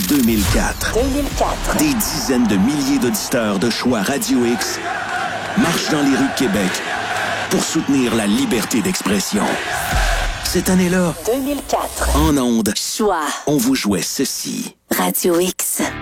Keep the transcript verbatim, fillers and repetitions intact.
deux mille quatre. deux mille quatre. Des dizaines de milliers d'auditeurs de choix Radio X marchent dans les rues de Québec pour soutenir la liberté d'expression. Cette année-là, deux mille quatre. en ondes, Choix. on vous jouait ceci. Radio X.